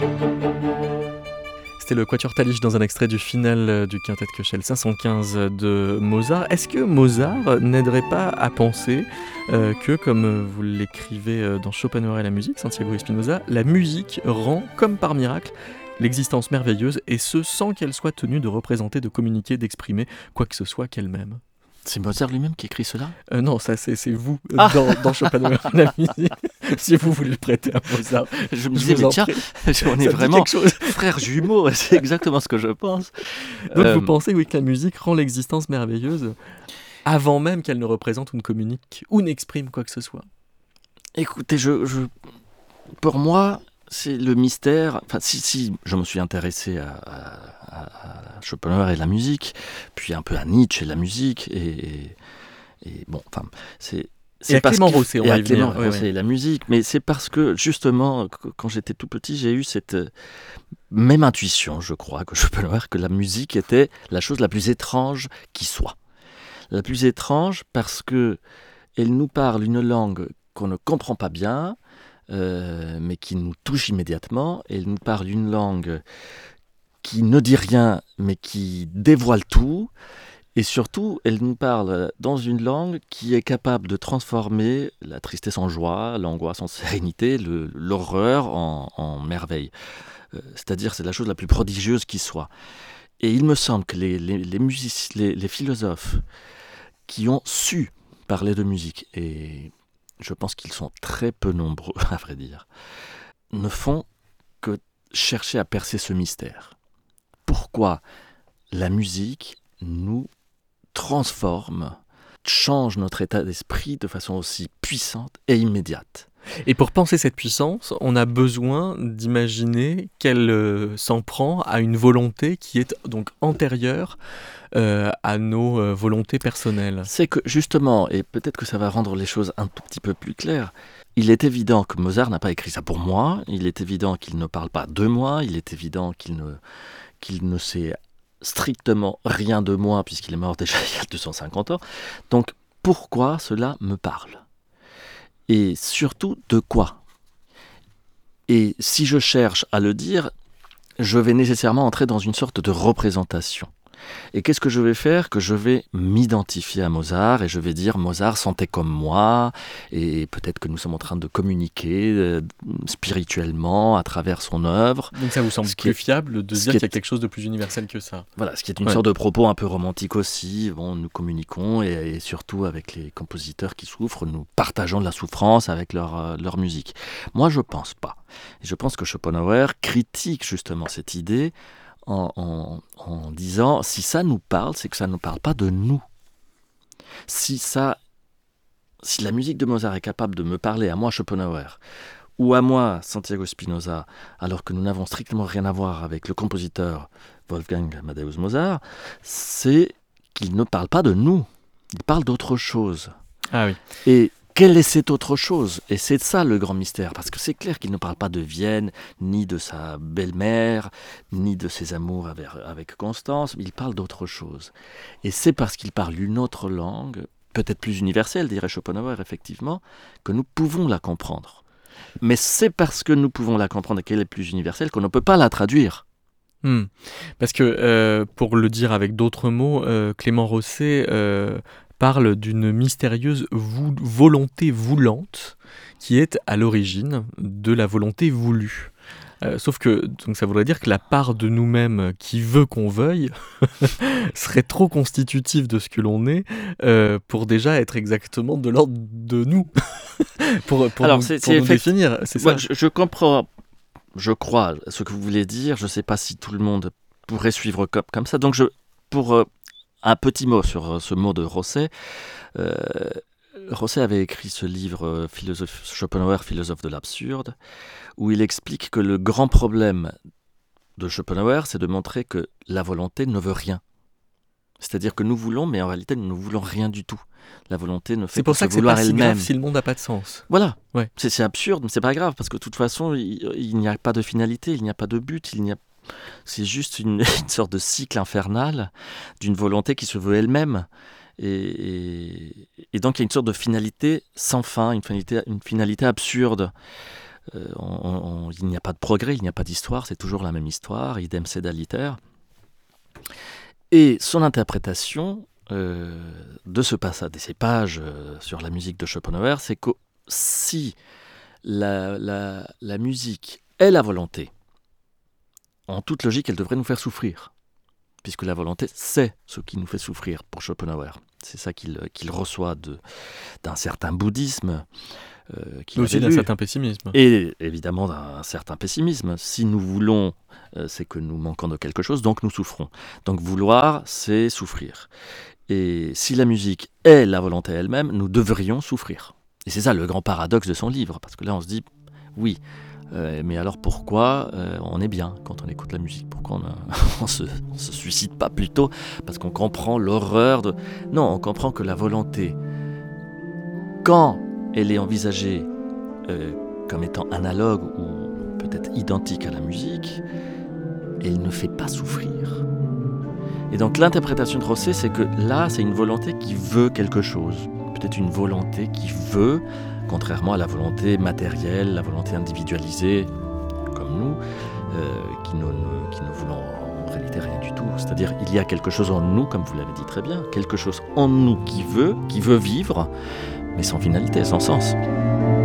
C'était le Quatuor Talich dans un extrait du final du Quintet Köchel 515 de Mozart. Est-ce que Mozart n'aiderait pas à penser que, comme vous l'écrivez dans Schopenhauer et la musique, Santiago Espinosa, la musique rend, comme par miracle, l'existence merveilleuse, et ce sans qu'elle soit tenue de représenter, de communiquer, d'exprimer quoi que ce soit qu'elle-même? C'est Mozart lui-même qui écrit cela ? Non, ça c'est vous dans Schopenhauer et la musique. Si vous voulez le prêter à Mozart. Je me disais, mais tiens, on est vraiment frères jumeaux, c'est exactement ce que je pense. Donc vous pensez, oui, que la musique rend l'existence merveilleuse avant même qu'elle ne représente ou ne communique ou n'exprime quoi que ce soit? Écoutez, pour moi, c'est le mystère. Enfin, si je me suis intéressé à Schopenhauer et la musique, puis un peu à Nietzsche et la musique, et bon, enfin, c'est et à Clément Rosset, on va y venir. Clément Rosset et la musique, mais c'est parce que justement, quand j'étais tout petit, j'ai eu cette même intuition, je crois, que Schopenhauer, que la musique était la chose la plus étrange qui soit. La plus étrange parce que elle nous parle une langue qu'on ne comprend pas bien, mais qui nous touche immédiatement. Elle nous parle une langue qui ne dit rien, mais qui dévoile tout. Et surtout, elle nous parle dans une langue qui est capable de transformer la tristesse en joie, l'angoisse en sérénité, l'horreur en merveille. C'est-à-dire, c'est la chose la plus prodigieuse qui soit. Et il me semble que les philosophes qui ont su parler de musique, et je pense qu'ils sont très peu nombreux, à vrai dire, ne font que chercher à percer ce mystère. Pourquoi la musique nous transforme, change notre état d'esprit de façon aussi puissante et immédiate. Et pour penser cette puissance, on a besoin d'imaginer qu'elle s'en prend à une volonté qui est donc antérieure à nos volontés personnelles. C'est que justement, et peut-être que ça va rendre les choses un tout petit peu plus claires, il est évident que Mozart n'a pas écrit ça pour moi, il est évident qu'il ne parle pas de moi, il est évident qu'il ne sait strictement rien de moi, puisqu'il est mort déjà il y a 250 ans. Donc, pourquoi cela me parle ? Et surtout, de quoi ? Et si je cherche à le dire, je vais nécessairement entrer dans une sorte de représentation. Et qu'est-ce que je vais faire ? Que je vais m'identifier à Mozart et je vais dire Mozart sentait comme moi, et peut-être que nous sommes en train de communiquer spirituellement à travers son œuvre. Donc ça vous semble plus fiable de dire qu'il y a quelque chose de plus universel que ça ? Voilà, ce qui est une sorte de propos un peu romantique aussi. Bon, nous communiquons et surtout avec les compositeurs qui souffrent, nous partageons de la souffrance avec leur musique. Moi, je pense pas. Et je pense que Schopenhauer critique justement cette idée en disant si ça nous parle, c'est que ça ne nous parle pas de nous. Si la musique de Mozart est capable de me parler à moi Schopenhauer ou à moi Santiago Spinoza, alors que nous n'avons strictement rien à voir avec le compositeur Wolfgang Amadeus Mozart, c'est qu'il ne parle pas de nous, il parle d'autre chose. Ah oui. Et quelle est cette autre chose ? Et c'est ça le grand mystère, parce que c'est clair qu'il ne parle pas de Vienne, ni de sa belle-mère, ni de ses amours avec Constance, mais il parle d'autre chose. Et c'est parce qu'il parle une autre langue, peut-être plus universelle, dirait Schopenhauer, effectivement, que nous pouvons la comprendre. Mais c'est parce que nous pouvons la comprendre et qu'elle est plus universelle qu'on ne peut pas la traduire. Parce que, pour le dire avec d'autres mots, Clément Rosset parle d'une mystérieuse volonté voulante qui est à l'origine de la volonté voulue. Sauf que donc ça voudrait dire que la part de nous-mêmes qui veut qu'on veuille serait trop constitutive de ce que l'on est pour déjà être exactement de l'ordre de nous. pour nous définir, c'est ça. Je comprends, je crois, ce que vous voulez dire. Je ne sais pas si tout le monde pourrait suivre comme ça. Donc, pour un petit mot sur ce mot de Rosset. Rosset avait écrit ce livre Schopenhauer, philosophe de l'absurde, où il explique que le grand problème de Schopenhauer, c'est de montrer que la volonté ne veut rien. C'est-à-dire que nous voulons, mais en réalité, nous ne voulons rien du tout. La volonté ne fait que se vouloir elle-même. C'est pour ça que c'est pas si grave si le monde n'a pas de sens. Voilà, ouais. C'est absurde, mais c'est pas grave, parce que de toute façon, il n'y a pas de finalité, il n'y a pas de but, c'est juste une sorte de cycle infernal d'une volonté qui se veut elle-même. Et donc il y a une sorte de finalité sans fin, une finalité absurde. il n'y a pas de progrès, il n'y a pas d'histoire, c'est toujours la même histoire, idem sed aliter. Et son interprétation de ce passage, de ces pages sur la musique de Schopenhauer, c'est que si la musique est la volonté, en toute logique, elle devrait nous faire souffrir, puisque la volonté, c'est ce qui nous fait souffrir pour Schopenhauer. C'est ça qu'il reçoit d'un certain bouddhisme qu'il Mais aussi avait d'un lu. certain pessimisme. Et évidemment d'un certain pessimisme. Si nous voulons, c'est que nous manquons de quelque chose, donc nous souffrons. Donc vouloir, c'est souffrir. Et si la musique est la volonté elle-même, nous devrions souffrir. Et c'est ça le grand paradoxe de son livre, parce que là on se dit, oui, mais alors pourquoi on est bien quand on écoute la musique? Pourquoi on se suicide pas plutôt? Parce qu'on comprend l'horreur de... Non, on comprend que la volonté, quand elle est envisagée comme étant analogue ou peut-être identique à la musique, elle ne fait pas souffrir. Et donc l'interprétation de Rosset, c'est que là, c'est une volonté qui veut quelque chose. Peut-être une volonté qui veut, contrairement à la volonté matérielle, la volonté individualisée, comme nous, qui ne voulons en réalité rien du tout. C'est-à-dire, il y a quelque chose en nous, comme vous l'avez dit très bien, quelque chose en nous qui veut vivre, mais sans finalité, sans sens.